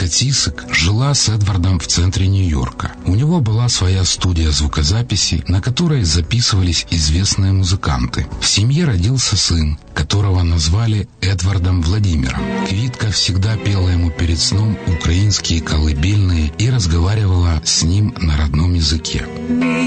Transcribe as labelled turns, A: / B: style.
A: Тисек жила с Эдвардом в центре Нью-Йорка. У него была своя студия звукозаписи, на которой записывались известные музыканты. В семье родился сын, которого назвали Эдвардом Владимиром. Квитка всегда пела ему перед сном украинские колыбельные и разговаривала с ним на родном языке.